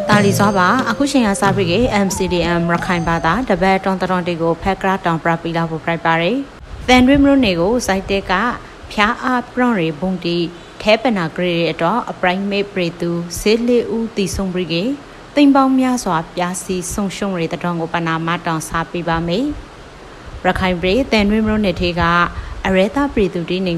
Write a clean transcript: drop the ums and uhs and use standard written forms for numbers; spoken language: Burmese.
တာလီစွာပါအခုချိန်ကစားပြီးက MCDM ရခိုင်ဘာသာတပတ်တောင်တောင်တွေကိုဖက်ကရာတောင်ပရပီလာဖို့ပြပါရယ်သန်တွင်းမျိုးနေကိုစိုက်တဲ့ကဖျားအားပရွန်ရီဘုံတီထဲပနာဂရေတော့အပရိုင်မေပရီတူဇေးလေးဦးတီဆုံပြီးကတိမ်ပေါင်းများစွာပြားစီဆုံရှုံရီတတော်ကိုပနာမတောင်စားပြပါမယ်ရခိုင်ပြည်သန်တွင်းမျိုးနေထေကအရဲသားပရီတူတီနေ